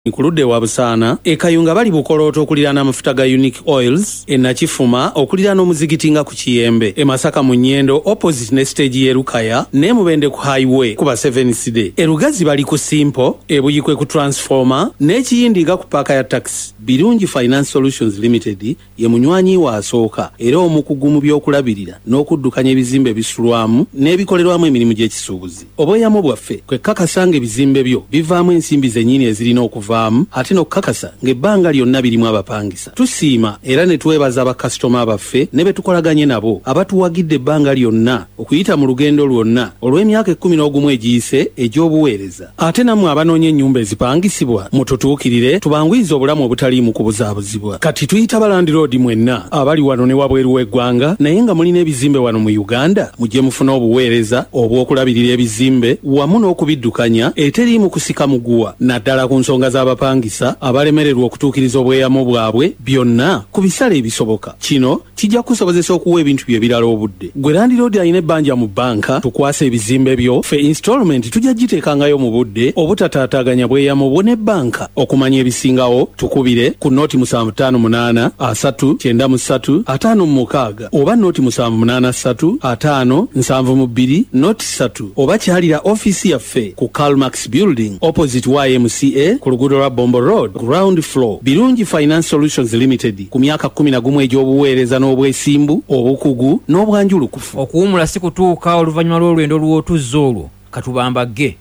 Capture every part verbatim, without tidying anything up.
Nkuludde wa Busaana ekayunga bali bukolooto okuliraana amafuta ga Unique Oils e Nakifuma okuliraana omuzigiti nga ku Kiyembe e Masaka mu Nnyendo opposite ne stage ye Lukaya ne Mubende ku highway kuba seven C D e Lugazi bali ku Simple e Buyikwe ku Transformer ne Kiyindi nga ku paaka ya taxi. Birungi Finance Solutions Limited ye munywanyi wa asooka era omukugu mu by'okulabirira n'okuddukanya ebizimbe bisulwamu n'ebikolerwamu emirimu gy'ekisuubuzi. Obweyamo bwaffe kwe kakasanga ebizimbe byo bivaamu ensimbi zennyini ezirina okuva ate n'okukakasa ng'ebbanga lyonna birimu abapangisa. Tusiima era ne twebaza bakasitoma baffe ne be tukolaganye nabo abatuwagidde ebbanga lyonna okuyita mu lugendo lwonna olw'emyaka ekkumi n'ogumu egiyise egy'obuweereza. Ate nammwe abanoonya ennyumba ezipangisibwa mututuukirire tubanguyize obulamu obutaliimu kubuzaabuzibwa. Kati tuyita Balandi Road mwenna abali wano ne wabweru w'eggwanga naye nga mulina ebizimbe wano mu Uganda mujje mufune obuweereza obw'okulabirira ebizimbe wamu n'okubiddukanya eteriimu kusika muguwa naddala ku nsonga za abapangisa abalemererwa okutuukiriza obweyamo bwabwe byonna ku bisale ebisoboka. Kino kijja kusobozesa okuwa ebintu bye birala obudde. Gwe Land Road alina ebbanja mu banka tukwasa ebizimbe byo fe installment tujja giteekangayo mu budde obutataataganya bweyamo bwo ne banka. Okumanya ebisingawo tukubire ku nooti musanvu ttaano munaana asatu kyenda mu ssatu ataano mu mukaaga oba nooti musanvu munaana ssatu ataano nsanvu mu bbiri nooti ssatu oba kyalira ofiisi yaffe ku Calmax Building opposite Y M C A ku luguudo lwa Bombo Road ground floor. Birungi Finance Solutions Limited ku myaka kumi na gumu egy'obuweereza n'obwesimbu obukugu n'obwanjulukufu. Okuwumula si kutuuka oluvannyuma lw'olwendo lw'otuzza olwo katubambagge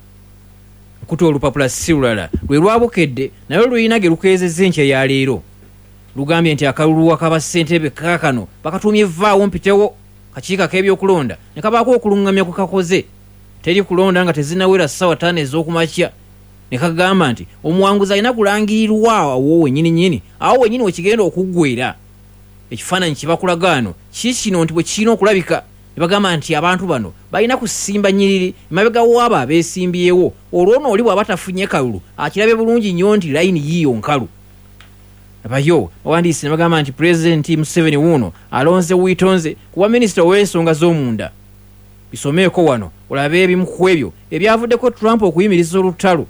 nkuti olupapula si lulala lwe lwabukedde naye luyina ge lukeezezza enkya ya leero lugambye nti akalulu ak'abassentebe kaakano bakatuumye vaawo mpitewo kakiiko k'ebyokulonda ne kabaako okuluŋŋamya kwe kakoze teri kulonda nga tezinawera ssaawa ttaano ez'okumakya ne kagamba nti omuwanguzi alina kulangirirwa awo wennyini nnyini awo wennyini wekigenda okuggwera. Ekifaananyi kibakulagaano kiki kino nti bwe kirina okulabika ne bagamba nti abantu bano balina kusimba nnyiriri emabega waabo abeesimbyewo olw'ono oli bw'aba tafunye kalulu akirabe bulungi nnyo nti layini yiyo nkalu. Abayo bawandiisi ne bagamba nti Pulezidenti Museveni wuuno alonze wiitonze kuba minisita w'ensonga z'omunda. Bisomeeko wano olabe ebimu ku ebyo ebyavuddeko Trump okuyimiriza olutalo.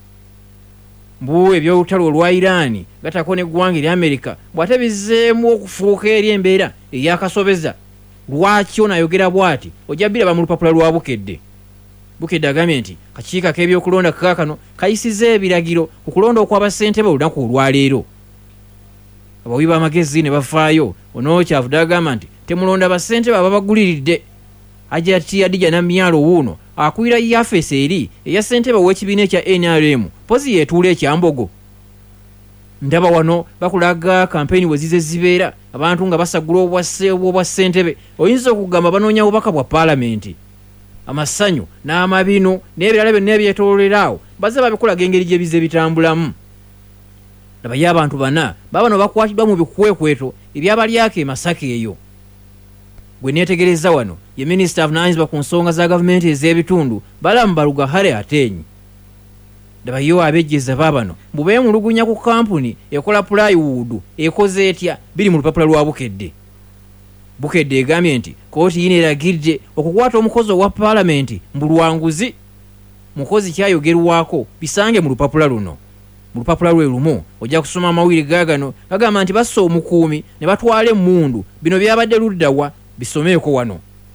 Mbu eby'olutalo olwa Iran gatako n'eggwanga erya Amerika bw'ate bizzeemu okufuuka eri embeera eyakasobeza. Lwaki ono ayogera bw'ati ojja biraba mu lupapula lwa Bukedde. Bukedde agambye nti kakiiko k'ebyokulonda kaakano kayisiza ebiragiro ku kulonda okw'abassentebe olunaku olwaleero. Abawi b'amagezi ne bafaayo ono kyavudde agamba nti temulonda bassentebe ababaguliridde. Hajati Adija Namyalo wuuno akulira yafeesi eri eya ssentebe w'ekibiina ekya N R M pozi yeetuula ekyambogo. Ndaba wano bakulaga kampeyini we zize zibeera abantu nga basagula obwa ssentebe oyinza okugamba banoonya bubaka bwa paalamenti. Amasanyu n'amabino n'ebirala byonna ebyetoololerawo baze babikulaga engeri gye bize bitambulamu. Labayo abantu bana babano bakwatiddwa mu bikwekweto ebyabalyako e Masaka eyo. Gwe neetegereza wano ye minisita avunaanyizibwa ku nsonga za gavumenti ez'ebitundu Balamu Balugahare Atenyi. Dabayo abejjeza baabano mbu beemulugunya ku kampuni ekola plywood ekoze etya biri mu lupapula lwa Bukedde. Bukedde egambye nti kooti yino eragidde okukwata omukozi owa paalamenti mbu lwanguzi. Mukozi kyayogerwako bisange mu lupapula luno. Mu lupapula lwe lumu ojja kusoma amawiri gaagano gagamba nti bassa omukuumi ne batwala emmundu bino byabadde luddawa bisomeeko wano.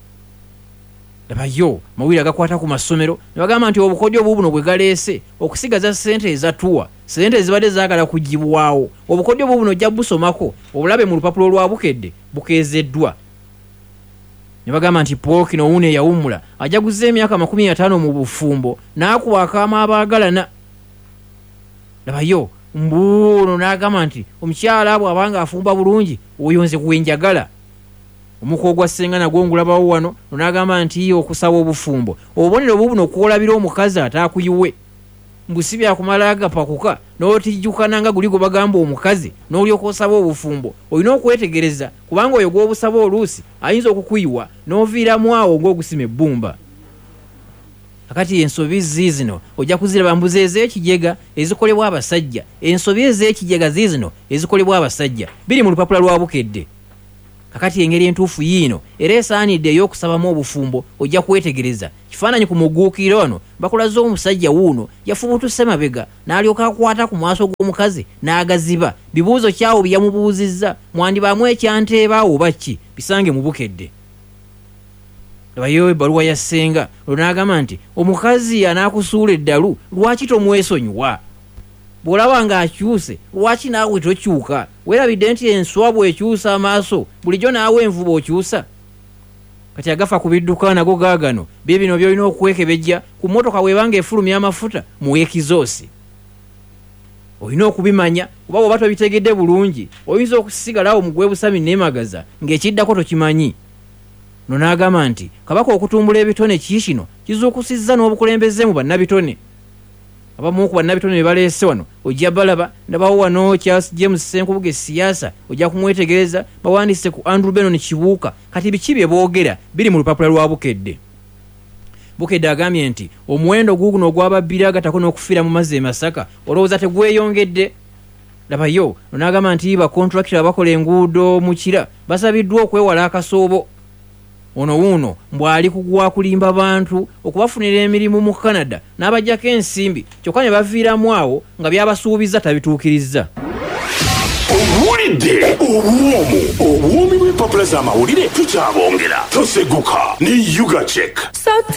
Dabayo mawiri agakwata ku masomero ne bagamba nti obukodyo bubuno bwe galeese okusigaza ssente ezatuwa ssente ezibadde zaagala kugibwawo obukodyo bubuno ojja busomako obulabe mu lupapula lwa Bukedde bukeezeddwa. Ne bagamba nti Paul Kino wuuno eyawummula ajaguza emyaka makumi ataano mu bufumbo n'akuba akaama abaagalana. Dabayo mbuuno n'agamba nti omukyala bw'abanga afumba bulungi oyo nze gwenjagala. Omuko gwa ssenga nagwo ngulabawo wano n'agamba nti okusaba obufumbo obubonero bubuno okwolabira omukazi ataakuyiwe mbu si byakumala agapakuka n'otijjukana nga guli gwe bagamba omukazi n'olyoka osaba obufumbo olina okwetegereza kubanga oyo gw'obusaba oluusi ayinza okukuyiwa n'oviiramu awo ng'ogusima ebbumba. Akati ensobi ziizino ojja kuziraba mbuzi ez'ekijega ezikolebwa abasajja. Ensobi ez'ekijega ziizino ezikolebwa abasajja biri mu lupapula lwa Bukedde. kakati engeri entuufu yiino era esaanidde ey'okusabamu obufumbo ojja kwetegereza kifaananyi ku muguukiro wano bakulaze omusajja wuuno yafubutuse mabega n'alyoka akwata ku maaso g'omukazi n'agaziba bibuuzo kyawo byamubuuzizza mwandibaamu ekyanteeba oba ki bisange mu Bukedde. Labayo ebbaluwa ya ssenga n'agamba nti omukazi anaakusuula eddalu lwaki tomwesonyiwa? Bw'olaba ng'akyuse lwaki naawe tokyuka? Weerabidde nti enswa bw'ekyusa amaaso bulijjo naawe envuba okyusa? Kati agafa ku bidduka nago gaagano bye bino by'olina okwekebejja ku mmotoka bw'ebanga efulumya amafuta mu ekizoosi. Olina okubimanya oba bw'oba tobitegedde bulungi oyinza okusigalawo mu gwebusami neemagaza ng'ekiddako tokimanyi. No n'agamba nti kabaka okutumbula ebitone kiikino kizuukusizza n'obukulembeze mu bannabitone. Abamu ku bannabitone be baleese wano ojja balaba ndabawo wano Charles James Ssenkubuge siyaasa ojja kumwetegereza bawandiise ku Andrew Benon Kibuuka kati biki bye boogera biri mu lupapula lwa Bukedde. Bukedde agambye nti omuwendo guguno ogw'ababbira agatako n'okufiira mu mazzi e Masaka olowooza tegweyongedde. Labayo n'agamba nti bakontrakita abakola enguudo mu Kira basabiddwa okwewala akasoobo. Ono wuuno mbw'ali kugwa kulimba bantu okubafunira emirimu mu Canada n'abajjako ensimbi kyokka ne baviiramu awo nga byabasuubiza tabituukirizza. Owulidde obwomu obwomi bw'empapula z'amawulire tukyabongera toseguka ne Yuga Check.